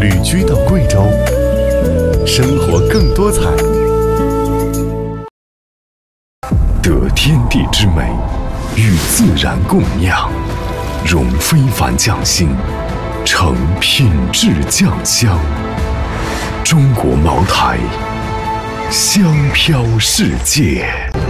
旅居到贵州，生活更多彩。得天地之美，与自然共酿，融非凡匠心，成品质酱香。中国茅台，香飘世界。